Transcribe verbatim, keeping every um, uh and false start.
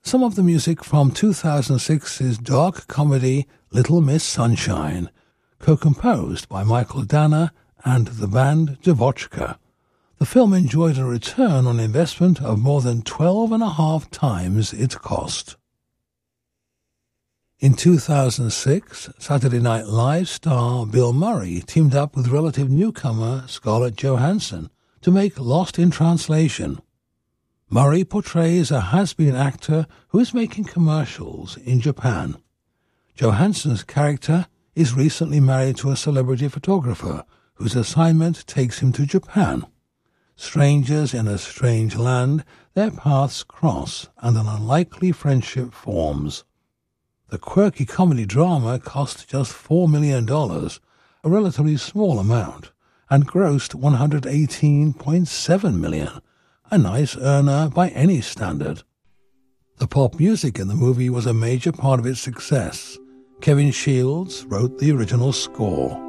Some of the music from two thousand six's dark comedy Little Miss Sunshine, co-composed by Michael Danner and the band Devotchka. The film enjoyed a return on investment of more than twelve and a half times its cost. In two thousand six, Saturday Night Live star Bill Murray teamed up with relative newcomer Scarlett Johansson to make Lost in Translation. Murray portrays a has-been actor who is making commercials in Japan. Johansson's character is recently married to a celebrity photographer whose assignment takes him to Japan. Strangers in a strange land, their paths cross and an unlikely friendship forms. The quirky comedy drama cost just four million dollars, a relatively small amount, and grossed one hundred eighteen point seven million dollars, a nice earner by any standard. The pop music in the movie was a major part of its success. Kevin Shields wrote the original score.